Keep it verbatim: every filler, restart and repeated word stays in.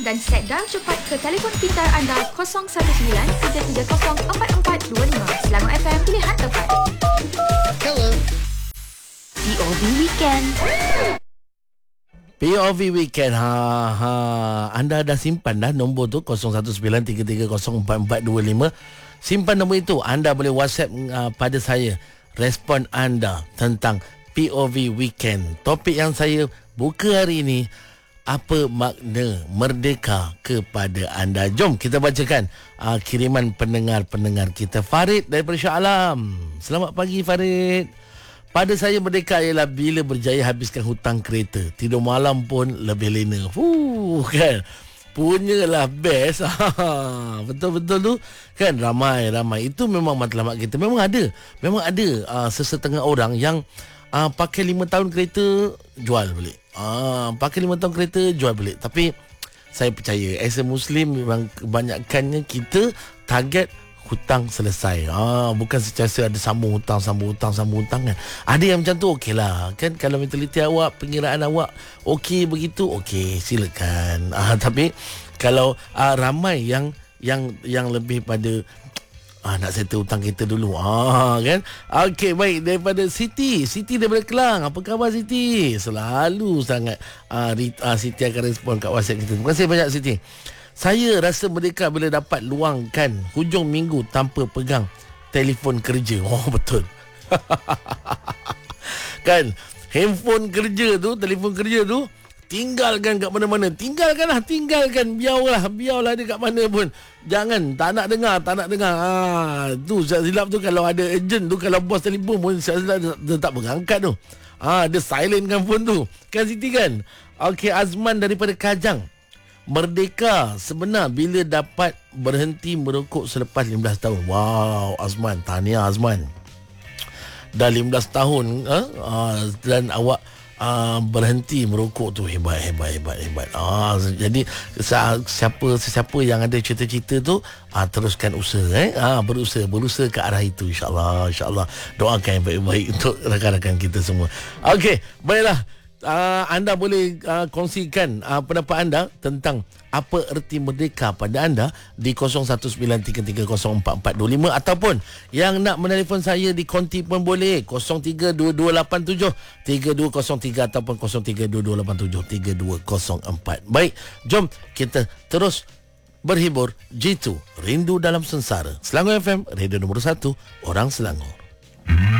dan set darah cepat ke telefon pintar anda kosong satu sembilan tiga tiga kosong empat empat dua lima. Selangor F M, pilihan tepat. Hello. P O V Weekend. P O V Weekend. Ha, ha. Anda dah simpan dah nombor tu kosong satu sembilan tiga tiga kosong empat empat dua lima. Simpan nombor itu. Anda boleh WhatsApp uh, pada saya respon anda tentang P O V Weekend. Topik yang saya buka hari ini, apa makna merdeka kepada anda? Jom kita bacakan uh, kiriman pendengar-pendengar kita. Farid daripada Shah Alam. Selamat pagi Farid. Pada saya merdeka ialah bila berjaya habiskan hutang kereta. Tidur malam pun lebih lena. Fuh, kan? Punyalah best. Betul-betul tu. Kan ramai-ramai. Itu memang matlamat kita. Memang ada. Memang ada uh, sesetengah orang yang uh, pakai lima tahun kereta, jual balik. Uh, pakai lima tahun kereta, jual balik. Tapi saya percaya, as a Muslim, memang kebanyakannya kita target hutang selesai. Ah, bukan sentiasa ada sambung hutang, sambung hutang, sambung hutang kan. Ada yang macam tu okeylah. Kan kalau mentaliti awak, pengiraan awak okey begitu, okey, silakan. Ah, tapi kalau ah, ramai yang yang yang lebih pada ah, nak settle hutang kita dulu. Ah, kan? Okey, baik, daripada Siti. Siti daripada Kelang. Apa khabar Siti? Selalu sangat ah, ah, Siti akan respon kat WhatsApp kita. Terima kasih banyak Siti. Saya rasa merdeka bila dapat luangkan hujung minggu tanpa pegang telefon kerja. Oh, betul. Kan, handphone kerja tu, telefon kerja tu, tinggalkan kat mana-mana. Tinggalkanlah, tinggalkan. Biarlah, biarlah dia kat mana pun. Jangan, tak nak dengar, tak nak dengar. Ah, tu silap tu kalau ada ejen tu, kalau bos telefon pun silap dia, dia tak berangkat tu. Ah, dia silentkan phone tu. Kan Siti kan? Okey, Azman daripada Kajang. Merdeka sebenar bila dapat berhenti merokok selepas lima belas tahun. Wow, Azman, tahniah Azman. Dah lima belas tahun eh? uh, dan awak uh, berhenti merokok tu. Hebat, hebat, hebat, hebat. Uh, jadi siapa sesiapa yang ada cita-cita tu, uh, teruskan usaha eh? uh, berusaha berusaha ke arah itu, insya-Allah, insya-Allah. Doakan yang baik-baik untuk rakan-rakan kita semua. Okey, baiklah. Uh, anda boleh uh, kongsikan uh, pendapat anda tentang apa erti merdeka pada anda di kosong satu sembilan tiga tiga kosong empat empat dua lima, ataupun yang nak menelefon saya di konti pun boleh kosong tiga dua dua lapan tujuh tiga dua kosong tiga ataupun kosong tiga dua dua lapan tujuh tiga dua kosong empat. Baik, jom kita terus berhibur. Jitu Rindu Dalam Sengsara. Selangor F M, radio nombor satu, orang Selangor.